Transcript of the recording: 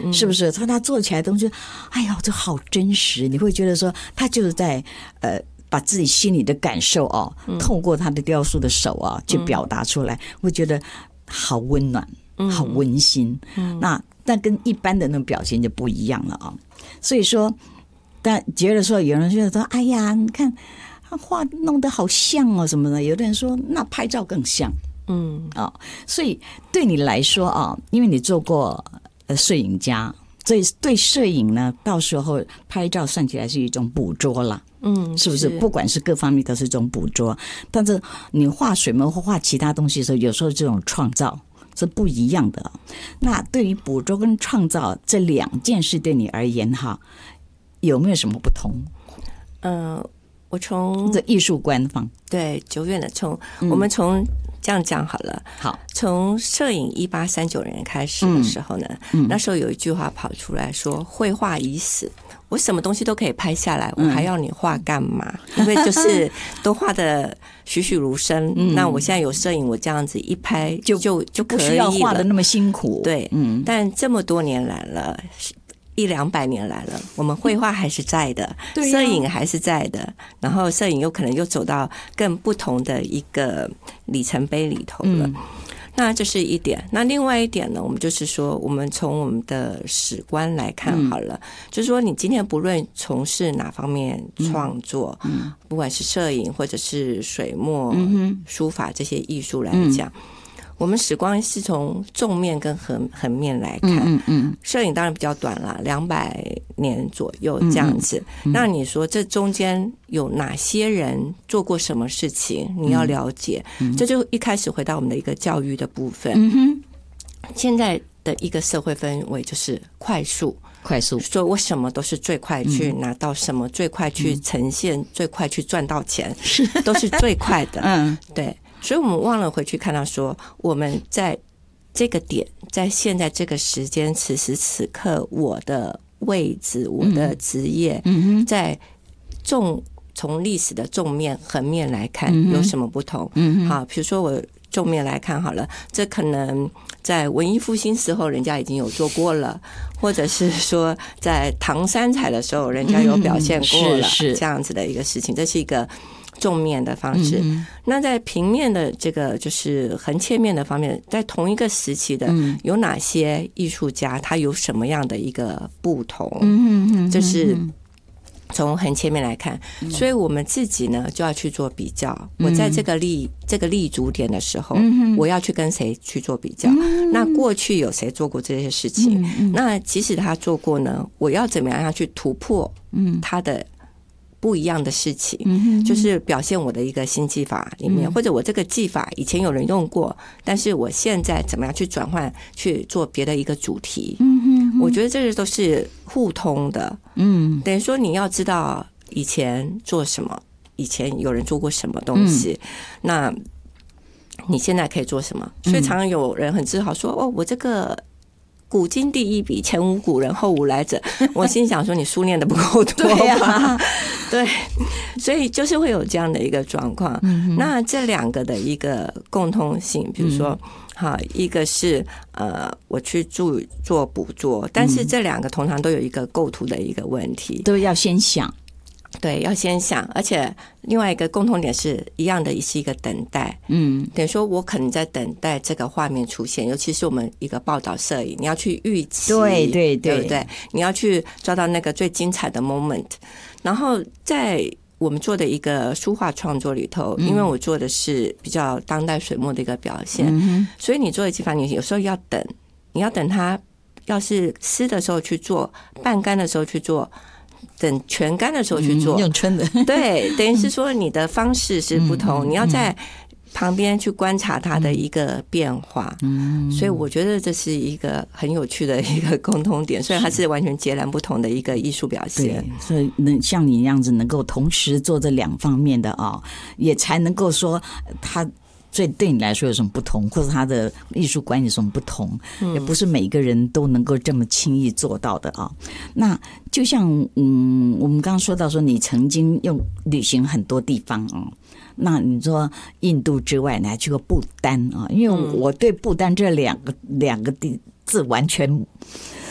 是不是？他做起来的东西，哎呦，这好真实，你会觉得说他就是在把自己心里的感受透过他的雕塑的手去表达出来，会觉得好温暖，好温馨。那跟一般的那种表情就不一样了所以说，但觉得说有人觉得说，哎呀，你看他画弄得好像什么的，有的人说那拍照更像。所以对你来说因为你做过摄影家，所以对摄影呢，到时候拍照算起来是一种捕捉了。是不是？不管是各方面都是一种捕捉，但是你画水墨或画其他东西的时候，有时候这种创造是不一样的。那对于捕捉跟创造这两件事，对你而言有没有什么不同？ 我从这艺术观方对久远的我们从这样讲好了。 好， 从摄影1839年开始的时候呢，那时候有一句话跑出来说：“绘画已死。”我什么东西都可以拍下来，我还要你画干嘛？因为就是都画的栩栩如生。那我现在有摄影，我这样子一拍就可以了， 不需要画的那么辛苦。 对，但这么多年来了，100-200年来了，我们绘画还是在的，摄影还是在的，然后摄影有可能又走到更不同的一个里程碑里头了。那这是一点。那另外一点呢，我们就是说，我们从我们的史观来看好了，就是说，你今天不论从事哪方面创作，不管是摄影或者是水墨、书法这些艺术来讲。我们史观是从纵面跟横面来看，摄影当然比较短了，200年左右这样子。那你说这中间有哪些人做过什么事情？你要了解，这就一开始回到我们的一个教育的部分。现在的一个社会氛围就是快速，所以我什么都是最快去拿到什么，最快去呈现，最快去赚到钱，都是最快的。对。所以我们忘了回去看到说，我们在这个点，在现在这个时间，此时此刻，我的位置，我的职业，在从历史的纵面、横面来看有什么不同？好，比如说我纵面来看好了，这可能在文艺复兴时候人家已经有做过了，或者是说在唐三彩的时候人家有表现过了，这样子的一个事情，这是一个纵面的方式。那在平面的这个就是横切面的方面，在同一个时期的有哪些艺术家，他有什么样的一个不同？就是从横切面来看，所以我们自己呢就要去做比较。我在这个立足点的时候，我要去跟谁去做比较？那过去有谁做过这些事情？那即使他做过呢，我要怎么样去突破他的不一样的事情，就是表现我的一个新技法里面，或者我这个技法以前有人用过，但是我现在怎么样去转换去做别的一个主题。我觉得这些都是互通的。等于说你要知道以前做什么，以前有人做过什么东西，那你现在可以做什么。所以常常有人很自豪说，我这个古今第一笔，前无古人后无来者。我心想说，你书念的不够多吧？对，所以就是会有这样的一个状况。那这两个的一个共通性，比如说，好，一个是我去做捕捉，但是这两个通常都有一个构图的一个问题， 都要先想。 对，要先想，而且另外一个共同点是一样的，是一个等待。等于说我可能在等待这个画面出现，尤其是我们一个报道摄影，你要去预期，对不对？你要去抓到那个最精彩的 moment。然后在我们做的一个书画创作里头，因为我做的是比较当代水墨的一个表现，所以你做的技法，你有时候要等，你要等它要是湿的时候去做，半干的时候去做，等全干的时候去做， 用春的。 对，等于是说你的方式是不同，你要在旁边去观察它的一个变化。所以我觉得这是一个很有趣的一个共通点，虽然它是完全截然不同的一个艺术表现。 所以像你那样子能够同时做这两方面的也才能够说它所以对你来说有什么不同，或者他的艺术观有什么不同，也不是每个人都能够这么轻易做到的那就像我们刚刚说到说你曾经旅行很多地方那你说印度之外你还去过不丹因为我对不丹这两个字完全